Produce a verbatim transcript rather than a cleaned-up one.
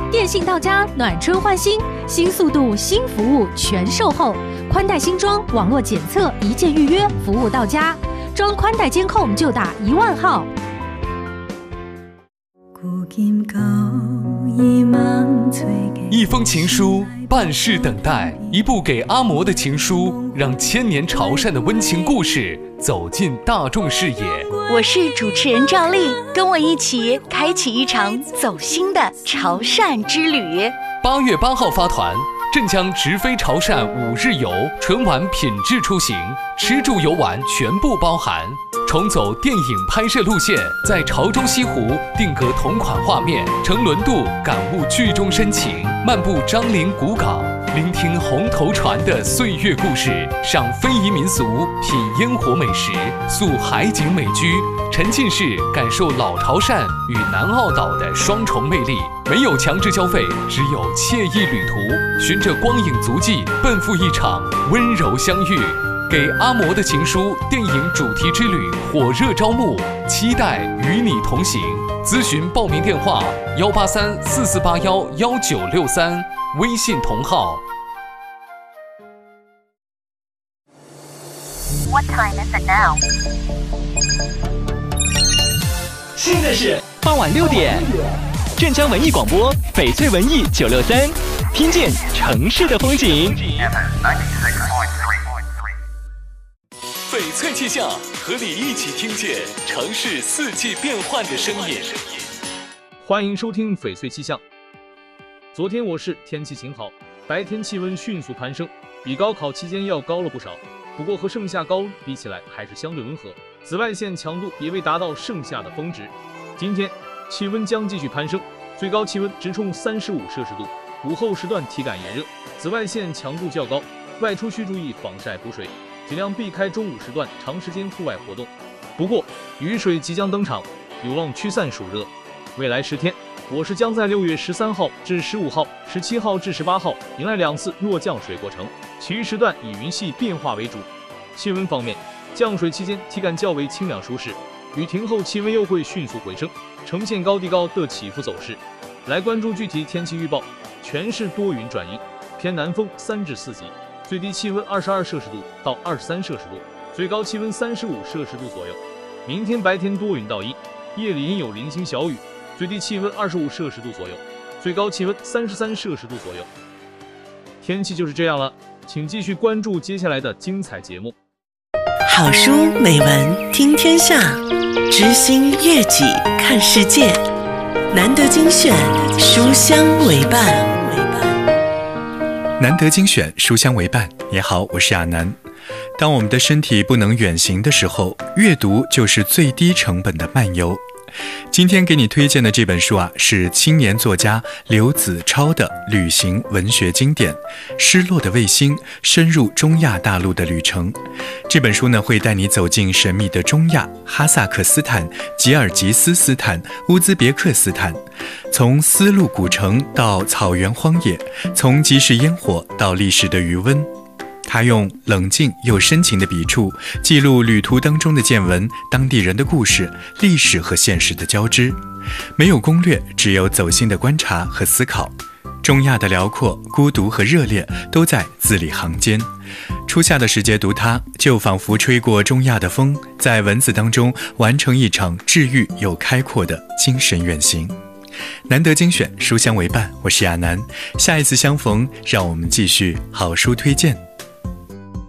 电信到家，暖春换新，新速度、新服务全售后，宽带新装，网络检测，一键预约，服务到家。装宽带监控就打一万号。 一封情书，半世等待，一部给阿嬷的情书，让千年潮汕的温情故事走进大众视野。 我是主持人赵丽，跟我一起开启一场走心的潮汕之旅。 八月八号发团，镇江直飞潮汕五日游，纯玩品质出行，吃住游玩全部包含。重走电影拍摄路线，在潮州西湖定格同款画面，乘轮渡感悟剧中深情，漫步樟林古港，聆听红头船的岁月故事，赏非遗民俗，品烟火美食，宿海景美居，沉浸式感受老潮汕与南澳岛的双重魅力。没有强制交费，只有惬意旅途，循着光影足迹，奔赴一场温柔相遇。给阿嬷的情书电影主题之旅火热招募，期待与你同行。咨询报名电话：幺八三四四八幺幺九六三，微信同号。 What time is it now? 现在是傍晚六点，镇江文艺广播翡翠文艺九六三，听见城市的风景。 翡翠气象，和你一起听见城市四季变换的声音。 欢迎收听翡翠气象。昨天我市天气晴好，白天气温迅速攀升，比高考期间要高了不少。不过和盛夏高温比起来还是相对温和，紫外线强度也未达到盛夏的峰值。今天气温将继续攀升，最高气温直冲三十五摄氏度，午后时段体感炎热，紫外线强度较高，外出需注意防晒补水，尽量避开中午时段长时间户外活动。不过雨水即将登场，有望驱散暑热。未来十天，我市将在六月十三号至十五号、十七号至十八号迎来两次弱降水过程，其余时段以云系变化为主。气温方面，降水期间体感较为清凉舒适，雨停后气温又会迅速回升，呈现高低高的起伏走势。来关注具体天气预报，全市多云转阴，偏南风三至四级。最低气温二十二摄氏度到二十三摄氏度，最高气温三十五摄氏度左右。明天白天多云到阴，夜里阴有零星小雨，最低气温二十五摄氏度左右，最高气温三十三摄氏度左右。天气就是这样了，请继续关注接下来的精彩节目。 好书美文听天下，知心悦己看世界，难得精选，书香为伴。 难得精选，书香为伴。你好，我是亚楠。当我们的身体不能远行的时候，阅读就是最低成本的漫游。今天给你推荐的这本书啊，是青年作家刘子超的旅行文学经典《失落的卫星：深入中亚大陆的旅程》。这本书呢，会带你走进神秘的中亚、哈萨克斯坦、吉尔吉斯斯坦、乌兹别克斯坦，从丝路古城到草原荒野，从即时烟火到历史的余温。他用冷静又深情的笔触，记录旅途当中的见闻、当地人的故事、历史和现实的交织。没有攻略，只有走心的观察和思考。中亚的辽阔、孤独和热烈都在字里行间。初夏的时节读它，就仿佛吹过中亚的风，在文字当中完成一场治愈又开阔的精神远行。难得精选，书香为伴，我是亚楠。下一次相逢，让我们继续好书推荐。